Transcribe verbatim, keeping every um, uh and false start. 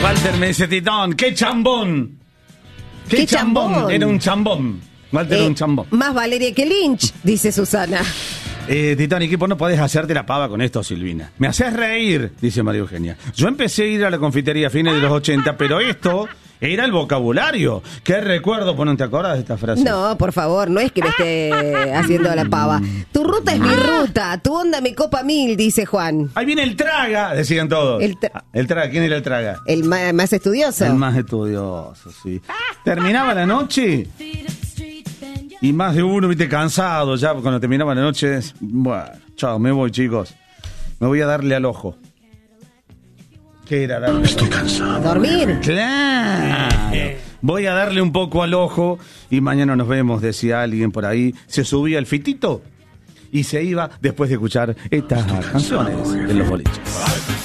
Walter me dice, Titón, ¡qué chambón! ¡Qué, ¿Qué chambón? chambón? Era un chambón. Walter era Eh, un chambón. Más Valeria que Lynch, dice Susana. Eh, Titán, ¿y qué vos no podés hacerte la pava con esto, Silvina? Me haces reír, dice María Eugenia. Yo empecé a ir a la confitería a fines de los ochenta, pero esto era el vocabulario. ¿Qué recuerdo? ¿Vos no te acordás de esta frase? No, por favor, no es que me esté haciendo la pava. Tu ruta es mi ruta, tu onda mi copa mil, dice Juan. Ahí viene el traga, decían todos. El, tra- Ah, el traga, ¿quién era el traga? el ma- más estudioso. El más estudioso, sí. Terminaba la noche y más de uno, viste, cansado ya, cuando terminaba la noche. Bueno, chao, me voy, chicos. Me voy a darle al ojo. ¿Qué era darle? Estoy cansado. Dormir. Claro. Voy a darle un poco al ojo y mañana nos vemos, decía alguien por ahí. Se subía el fitito y se iba después de escuchar estas canciones de los boliches.